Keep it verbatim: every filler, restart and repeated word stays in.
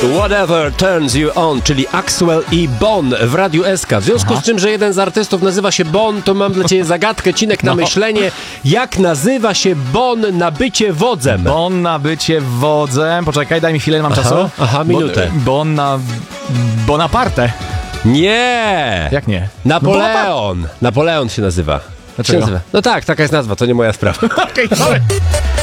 Whatever Turns You On, czyli Axwell i Bon w Radiu S K. W związku Aha. z czym, że jeden z artystów nazywa się Bon, to mam dla ciebie zagadkę, Cinek, na no. myślenie. Jak nazywa się Bon na bycie wodzem? Bon na bycie wodzem. Poczekaj, daj mi chwilę, nie mam Aha. czasu. Aha, minutę. Bon, bon na... Bonaparte. Nie! Jak nie? Napoleon. No, Napoleon się nazywa. Dlaczego? Się nazywa. No tak, taka jest nazwa, to nie moja sprawa. Okej, okay,